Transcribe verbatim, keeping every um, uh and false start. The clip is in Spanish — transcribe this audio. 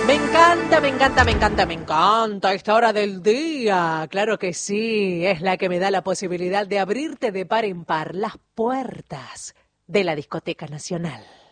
Me encanta, me encanta, me encanta, me encanta esta hora del día. Claro que sí, es la que me da la posibilidad de abrirte de par en par las puertas de la Discoteca Nacional.